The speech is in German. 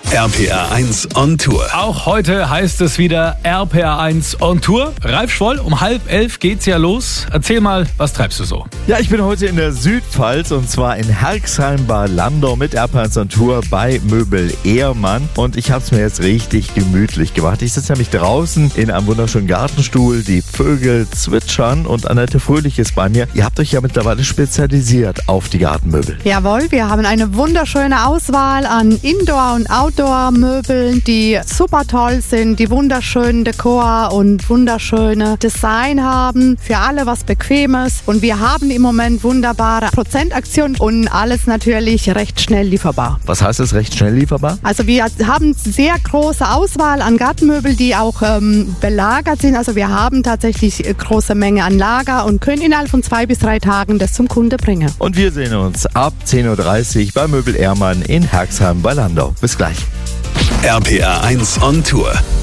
RPR 1 on Tour. Auch heute heißt es wieder RPR 1 on Tour. Ralf Schwoll, um 10:30 geht's ja los. Erzähl mal, was treibst du so? Ja, ich bin heute in der Südpfalz und zwar in Herxheim bei Landau mit RPR 1 on Tour bei Möbel Ehrmann. Und ich habe es mir jetzt richtig gemütlich gemacht. Ich sitze nämlich draußen in einem wunderschönen Gartenstuhl. Die Vögel zwitschern und Annette Fröhlich ist bei mir. Ihr habt euch ja mittlerweile spezialisiert auf die Gartenmöbel. Jawohl, wir haben eine wunderschöne Auswahl an Indoor- und Outdoor-Möbeln, die super toll sind, die wunderschönen Dekor und wunderschöne Design haben. Für alle was Bequemes. Und wir haben im Moment wunderbare Prozentaktionen und alles natürlich recht schnell lieferbar. Was heißt das, recht schnell lieferbar? Also wir haben sehr große Auswahl an Gartenmöbel, die auch belagert sind. Also wir haben tatsächlich große Menge an Lager und können innerhalb von 2 bis 3 Tagen das zum Kunde bringen. Und wir sehen uns ab 10:30 Uhr bei Möbel Ehrmann in Herxheim bei Landau. Bis gleich. RPR 1 on Tour.